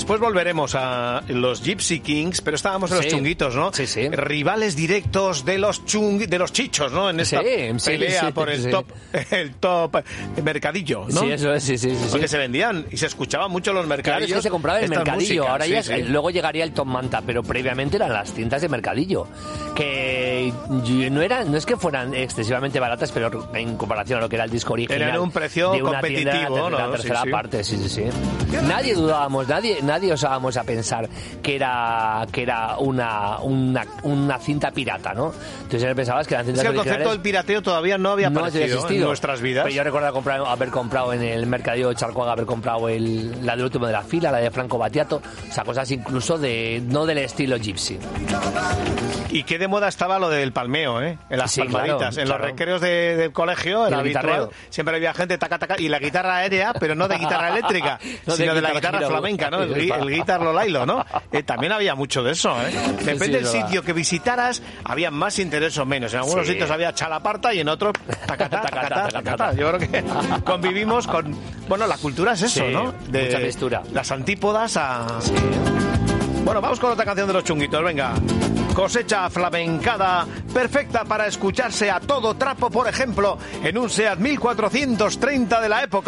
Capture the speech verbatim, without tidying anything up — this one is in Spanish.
después volveremos a los Gypsy Kings, pero estábamos en los Sí. chunguitos, ¿no? Sí, sí. Rivales directos de los chung, de los chichos, ¿no? En esta Sí, sí, pelea sí, por el sí. top, el top mercadillo, ¿no? Sí, eso es, sí, sí, sí. Porque sí. se vendían y se escuchaban mucho los Claro, mercadillos. es que se compraba en el esta mercadillo, música. ahora Sí, ya sí. es- luego llegaría el Top Manta, pero previamente eran las tiendas de mercadillo, que no eran, no es que fueran excesivamente baratas, pero en comparación a lo que era el disco original, Tenían un precio de una tienda de la competitivo, ter- de la ¿no? tercera Sí, sí. parte, sí, sí, sí. Nadie dudábamos, nadie, nadie osábamos a pensar que era que era una, una, una cinta pirata, ¿no? Entonces siempre pensabas que eran Es cintas que el concepto originales del pirateo todavía no había no había aparecido existido en nuestras vidas. Pero yo recuerdo comprar, haber comprado en el mercadillo de Charcoaga, haber comprado el, la del último de la fila, la de Franco Battiato, o sea, cosas incluso de no del estilo gypsy. Y qué de moda estaba lo del palmeo, ¿eh? En las Sí, palmaditas. claro, en claro. los recreos de, del colegio era el habitual. guitarreo. Siempre había gente taca taca y la guitarra aérea, pero no de guitarra eléctrica, No de sino de la guitarra guitarra gira, flamenca, ¿no? El, gui- el guitar lolailo, ¿no? Eh, también había mucho de eso, ¿eh? Depende sí, del es verdad. sitio que visitaras, había más interés o menos. En algunos Sí. sitios había chalaparta y en otros tacatá, Tacatá, tacatá, tacatá. tacatá. Yo creo que convivimos con... Bueno, la cultura es eso, Sí, ¿no? mucha textura. Las antípodas a... Bueno, vamos con otra canción de los chunguitos, venga. Cosecha flamencada, perfecta para escucharse a todo trapo, por ejemplo, en un SEAT mil cuatrocientos treinta de la época.